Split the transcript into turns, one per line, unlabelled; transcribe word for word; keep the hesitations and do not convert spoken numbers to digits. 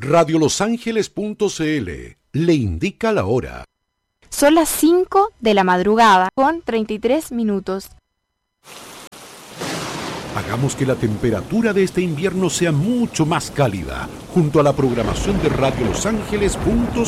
radio los ángeles punto c l le indica la hora.
Son las cinco de la madrugada con treinta y tres minutos.
Hagamos que la temperatura de este invierno sea mucho más cálida, junto a la programación de radio los ángeles punto